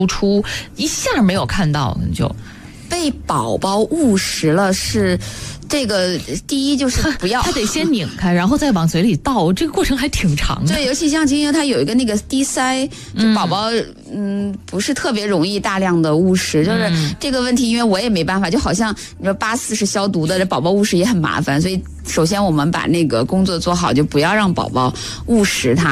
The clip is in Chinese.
出，一下没有看到，就被宝宝误食了是。这个第一就是不要， 他得先拧开，然后再往嘴里倒，这个过程还挺长的。 对，尤其像金鹰，它有一个那个滴塞，就宝宝不是特别容易大量的误食，就是这个问题，因为我也没办法，就好像你说84是消毒的，这宝宝误食也很麻烦，所以首先我们把那个工作做好，就不要让宝宝误食它。